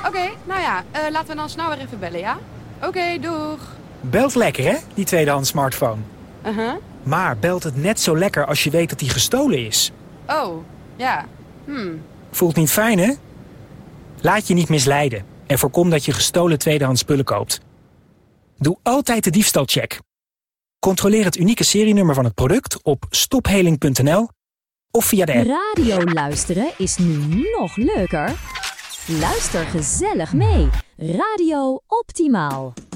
Oké, nou ja, laten we dan snel weer even bellen, ja? Oké, doeg. Belt lekker, hè, die tweedehands smartphone. Maar belt het net zo lekker als je weet dat die gestolen is? Oh, ja. Voelt niet fijn, hè? Laat je niet misleiden en voorkom dat je gestolen tweedehands spullen koopt. Doe altijd de diefstalcheck. Controleer het unieke serienummer van het product op stopheling.nl of via de app. Radio luisteren is nu nog leuker. Luister gezellig mee. Radio Optimaal.